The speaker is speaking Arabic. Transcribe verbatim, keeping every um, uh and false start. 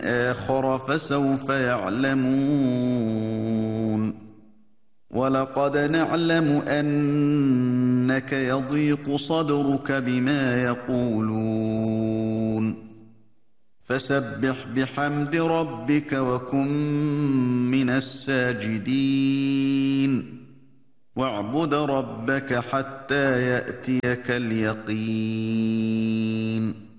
آخر فسوف يعلمون ولقد نعلم أنك يضيق صدرك بما يقولون فسبح بحمد ربك وكن من الساجدين واعبد ربك حتى يأتيك اليقين